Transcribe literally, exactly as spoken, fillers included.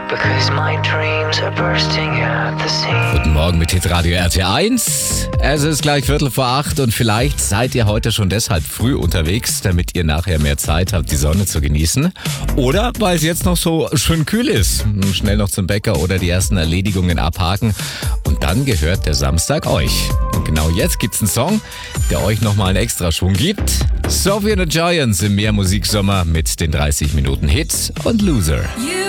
because my dreams are bursting at the seams. Guten Morgen mit Hitradio R T eins. Es ist gleich Viertel vor acht und vielleicht seid ihr heute schon deshalb früh unterwegs, damit ihr nachher mehr Zeit habt, die Sonne zu genießen. Oder weil es jetzt noch so schön kühl ist. Schnell noch zum Bäcker oder die ersten Erledigungen abhaken. Und dann gehört der Samstag euch. Und genau jetzt gibt's einen Song, der euch nochmal einen Extraschwung gibt. Sophie and the Giants im Mehrmusiksommer mit den dreißig Minuten Hit und Loser. You